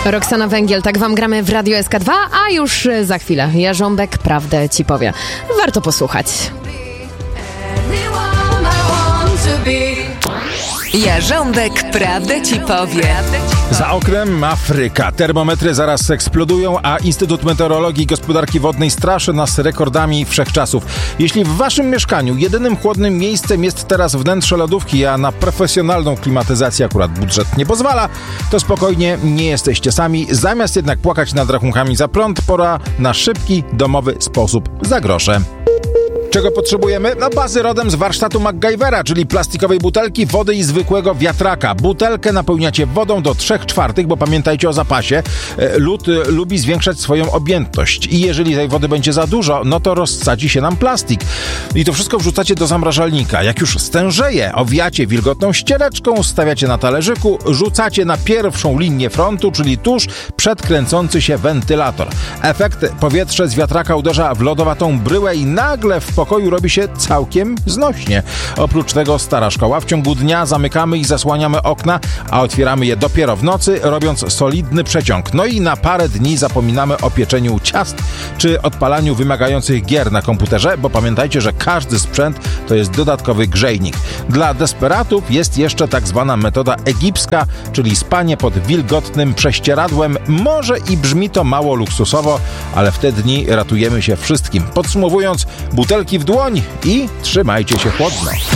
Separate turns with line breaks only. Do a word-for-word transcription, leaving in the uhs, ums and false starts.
Roxana Węgiel, tak wam gramy w Radio S K dwa, a już za chwilę Jarząbek prawdę ci powie. Warto posłuchać.
Jarząbek prawdę ci powie.
Za oknem Afryka. Termometry zaraz eksplodują, a Instytut Meteorologii i Gospodarki Wodnej straszy nas rekordami wszechczasów. Jeśli w waszym mieszkaniu jedynym chłodnym miejscem jest teraz wnętrze lodówki, a na profesjonalną klimatyzację akurat budżet nie pozwala, to spokojnie, nie jesteście sami. Zamiast jednak płakać nad rachunkami za prąd, pora na szybki, domowy sposób za grosze. Czego potrzebujemy? No bazy rodem z warsztatu MacGyvera, czyli plastikowej butelki, wody i zwykłego wiatraka. Butelkę napełniacie wodą do trzech czwartych, bo pamiętajcie o zapasie. Lód lubi zwiększać swoją objętość i jeżeli tej wody będzie za dużo, no to rozsadzi się nam plastik. I to wszystko wrzucacie do zamrażalnika. Jak już stężeje, owijacie wilgotną ściereczką, stawiacie na talerzyku, rzucacie na pierwszą linię frontu, czyli tuż przed kręcący się wentylator. Efekt: powietrze z wiatraka uderza w lodowatą bryłę i nagle w pokoju robi się całkiem znośnie. Oprócz tego stara szkoła. W ciągu dnia zamykamy i zasłaniamy okna, a otwieramy je dopiero w nocy, robiąc solidny przeciąg. No i na parę dni zapominamy o pieczeniu ciast czy odpalaniu wymagających gier na komputerze, bo pamiętajcie, że każdy sprzęt to jest dodatkowy grzejnik. Dla desperatów jest jeszcze tak zwana metoda egipska, czyli spanie pod wilgotnym prześcieradłem. Może i brzmi to mało luksusowo, ale w te dni ratujemy się wszystkim. Podsumowując, butelki w dłoń i trzymajcie się chłodno.